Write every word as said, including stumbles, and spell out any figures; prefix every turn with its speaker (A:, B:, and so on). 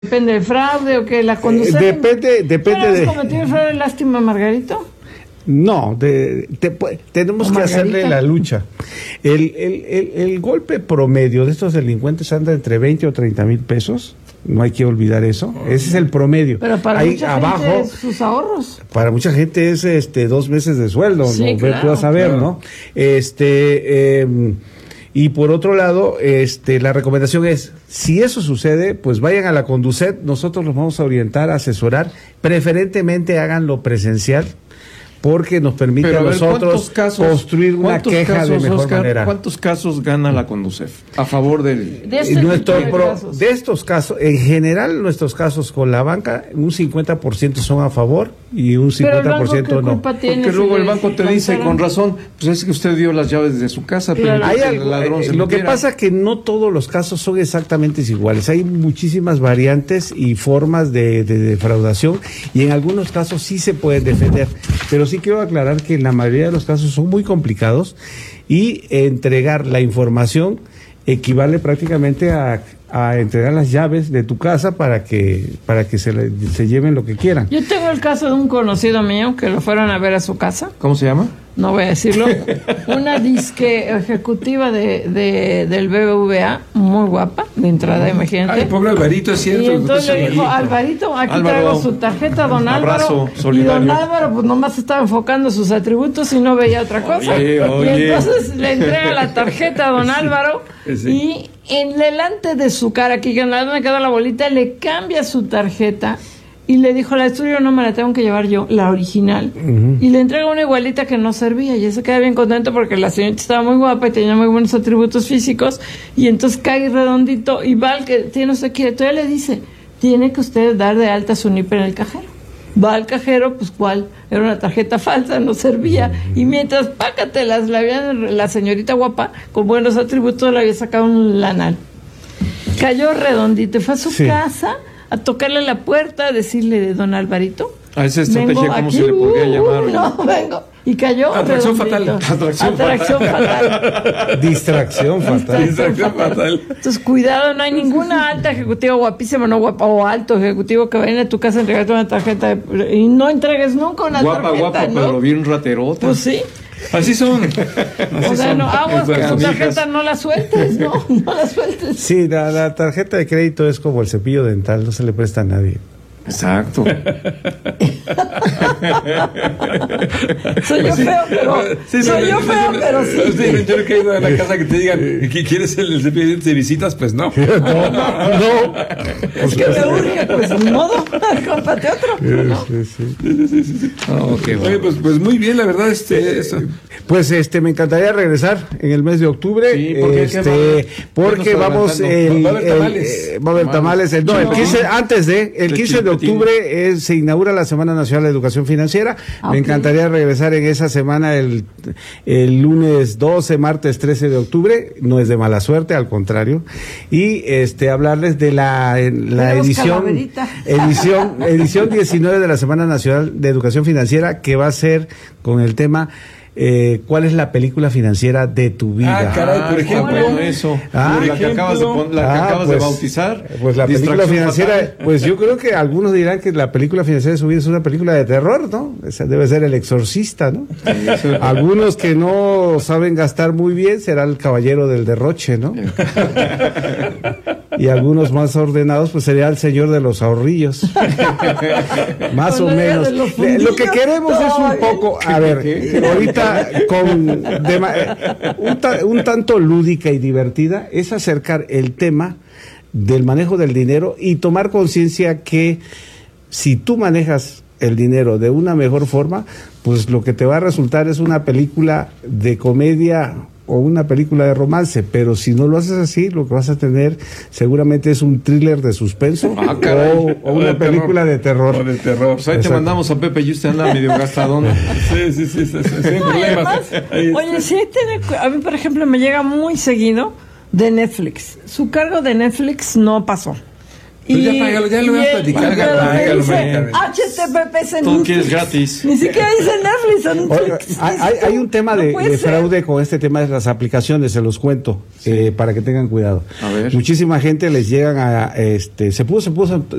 A: Depende del fraude o que la conducción.
B: Eh, depende, depende
A: ¿Has
B: de.
A: cometido fraude, lástima, Margarito?
B: No, de, te, tenemos que
A: Margarita.
B: hacerle la lucha. El, el, el, el golpe promedio de estos delincuentes anda entre veinte o treinta mil pesos. No hay que olvidar eso. Ese es el promedio.
A: Pero para
B: Ahí
A: mucha
B: abajo,
A: gente es sus ahorros.
B: Para mucha gente es este dos meses de sueldo,
A: Sí,
B: ¿no?
A: claro,
B: Tú vas a ver,
A: claro.
B: ¿no? Este, eh, y por otro lado, este, la recomendación es, si eso sucede, pues vayan a la Conducet, nosotros los vamos a orientar, a asesorar, preferentemente háganlo presencial, porque nos permite
C: Pero,
B: a
C: a ver,
B: nosotros
C: ¿cuántos casos-
B: construir una
C: cuántos
B: queja
C: casos,
B: de mejor
C: Oscar,
B: manera.
C: ¿Cuántos casos gana la Conducef a favor del...?
A: De este
B: Y nuestro
A: tipo de
B: pro-
A: casos.
B: de estos casos, en general, nuestros casos con la banca, un cincuenta por ciento son a favor y un
A: Pero el
B: cincuenta por
A: banco,
B: ciento
A: ¿qué
B: no.
A: culpa tiene
C: Porque
A: si
C: luego el
A: le
C: banco te dice
A: lanzaron?
C: con razón, pues es que usted dio las llaves de su casa,
A: Claro.
C: pero
B: Hay
C: el
B: algo,
C: ladrón
B: eh,
C: se
B: lo que
C: metiera.
B: pasa es que no todos los casos son exactamente iguales. Hay muchísimas variantes y formas de, de defraudación y en algunos casos sí se pueden defender. Pero sí quiero aclarar que en la mayoría de los casos son muy complicados y entregar la información equivale prácticamente a, a entregar las llaves de tu casa para que para que se, le- se lleven lo que quieran.
A: Yo tengo el caso de un conocido mío que lo fueron a ver a su casa.
C: ¿Cómo se llama?
A: No voy a decirlo. Una disque ejecutiva de, de, del B B V A, muy guapa, de entrada, imagínate.
C: Ay, pobre Alvarito, es cierto.
A: Y entonces le dijo,
C: Alvarito.
A: Alvarito, aquí
C: Álvaro,
A: traigo su tarjeta, don
C: un
A: Álvaro.
C: abrazo
A: Y
C: solidario.
A: don Álvaro, pues nomás estaba enfocando sus atributos y no veía otra cosa.
C: Oye,
A: Y
C: oye.
A: entonces le entrega la tarjeta a don Álvaro
C: sí.
A: y en delante de su cara, aquí que nada me quedó la bolita, le cambia su tarjeta y le dijo, la estudio no me la tengo que llevar yo, la original. Y le entrega una igualita que no servía y él se queda bien contento porque la señorita estaba muy guapa y tenía muy buenos atributos físicos y entonces cae redondito y va al que tiene usted quiere. Entonces le dice, tiene que usted dar de alta su N I P en el cajero. Va al cajero, pues cuál, era una tarjeta falsa, no servía. Y mientras pácatelas, la, había, la señorita guapa, con buenos atributos, le había sacado un lanal. Cayó redondito y fue a su
B: Sí.
A: casa a tocarle la puerta, a decirle, don Alvarito,
C: A esa estrategia,
A: vengo
C: ¿cómo
A: aquí,
C: se le podría
A: uh,
C: llamar?
A: uh, no, vengo. Y cayó
C: Atracción
A: redondito.
C: fatal. Atracción
A: Atracción fatal.
B: Distracción fatal.
C: Distracción fatal.
A: Entonces, cuidado, no hay ninguna alta ejecutiva guapísima, no guapa, o alto ejecutivo que vaya a tu casa a entregarte una tarjeta de- y no entregues nunca una
C: Guapa,
A: tarjeta,
C: guapa,
A: ¿no?
C: pero bien raterota.
A: Pues sí.
C: Así son. Así
A: O sea,
C: son.
A: no, aguas con tu
C: Canijas.
A: tarjeta, no la sueltes, no, no la sueltes.
B: Sí, la, la tarjeta de crédito es como el cepillo dental, no se le presta a nadie.
C: Exacto.
A: Soy yo feo, pero
C: Sí,
A: soy
C: no,
A: yo
C: no,
A: feo,
C: no,
A: pero sí.
C: sí, yo no he caído en la casa que te digan que quieres el, el cepillo de dientes de visitas, pues no.
B: No,
A: Es que me urge, pues ni modo, cómprate otro. ¿no?
B: sí, sí.
C: Oh, qué bueno. Oye, pues, pues muy bien, la verdad, este, eso.
B: Pues este me encantaría regresar en el mes de octubre,
C: Sí, ¿por qué? ¿Qué va a
B: este
C: haber?
B: porque
C: Ya nos
B: vamos
C: adelantando.
B: el,
C: Va a haber
B: el-
C: tamales.
B: eh, va a haber tamales, el, no, el quince antes de el
C: De
B: quince de
C: chilpetín.
B: octubre es- se inaugura la Semana Nacional de Educación Financiera.
A: Ah,
B: Me
A: ok.
B: encantaría regresar en esa semana el, el lunes doce, martes trece de octubre, no es de mala suerte, al contrario, y este hablarles de la, en la
A: Tenemos
B: edición
A: calaverita.
B: edición edición diecinueve de la Semana Nacional de Educación Financiera, que va a ser con el tema eh, ¿cuál es la película financiera de tu vida?
C: Ah, caray, por ejemplo,
A: bueno,
C: eso.
B: Ah,
C: la que acabas de, pon- la que
B: Ah,
C: acabas
B: pues,
C: de bautizar.
B: Pues la película
C: Distracción
B: financiera,
C: fatal.
B: pues yo creo que algunos dirán que la película financiera de su vida es una película de terror, ¿no? Esa debe ser El Exorcista, ¿no? Algunos que no saben gastar muy bien será El Caballero del Derroche, ¿no? Y algunos más ordenados, pues sería El Señor de los Ahorrillos. Más o
A: Con la idea
B: menos.
A: de los
B: Le- Lo que
A: fundillos.
B: queremos es un
A: Ay.
B: poco, a ver, ahorita con dema- eh, un, ta- un tanto lúdica y divertida es acercar el tema del manejo del dinero y tomar conciencia que si tú manejas el dinero de una mejor forma, pues lo que te va a resultar es una película de comedia o una película de romance, pero si no lo haces así, lo que vas a tener seguramente es un thriller de suspenso
C: Ah, caray.
B: o, o una
C: De
B: película de terror.
C: O de terror. Pues ahí te
B: Exacto.
C: mandamos a Pepe y usted anda medio gastadón. Sí, sí, sí, sí, sí, sin
A: No, y
C: problemas.
A: además,
C: Ahí-
A: oye, sí, tiene, cu- a mí, por ejemplo, me llega muy seguido de Netflix. Su cargo de Netflix no pasó.
C: Pues ya págalo, ya lo voy a platicar.
A: Págalo,
C: Págalo,
A: dice
C: págalo.
A: H T T P S
D: Todo quieres gratis.
A: Ni siquiera dice Netflix. o
B: Oiga,
A: Netflix.
B: hay, hay- hay un tema
A: No
B: de,
A: puede
B: de
A: ser.
B: fraude con este tema de las aplicaciones, se los cuento, eh, para que tengan cuidado.
D: A ver.
B: Muchísima gente les llegan a, este, se puso, se puso